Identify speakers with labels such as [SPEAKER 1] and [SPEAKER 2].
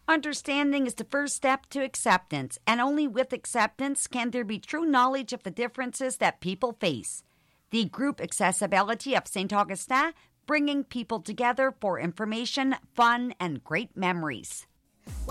[SPEAKER 1] Understanding is the first step to acceptance, and only with acceptance can there be true knowledge of the differences that people face. The Groupe Accessibility of St. Augustin, bringing people together for information, fun, and great memories.